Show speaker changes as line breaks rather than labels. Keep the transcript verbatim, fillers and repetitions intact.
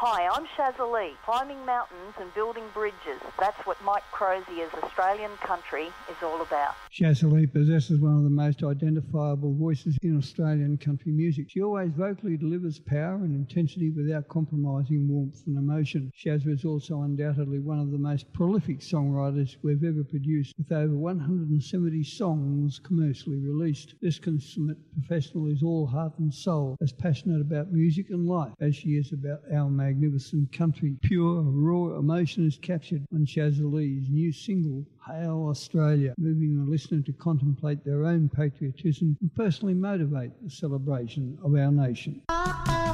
Hi, I'm Shazza Lee. Climbing mountains and building bridges. That's what Mike Crozier's Australian Country is all about.
Shazza Lee possesses one of the most identifiable voices in Australian country music. She always vocally delivers power and intensity without compromising warmth and emotion. Shazza is also undoubtedly one of the most prolific songwriters we've ever produced, with over one hundred seventy songs commercially released. This consummate professional is all heart and soul, as passionate about music and life as she is about our magnificent country. Pure, raw emotion is captured on Shazza Lee's new single, Hail Australia, moving the listener to contemplate their own patriotism and personally motivate the celebration of our nation.